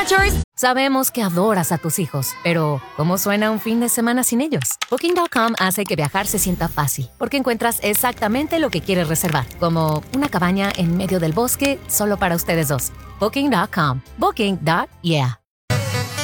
Catchers, sabemos que adoras a tus hijos, pero ¿cómo suena un fin de semana sin ellos? Booking.com hace que viajar se sienta fácil, porque encuentras exactamente lo que quieres reservar, como una cabaña en medio del bosque solo para ustedes dos. Booking.com. Booking.yeah.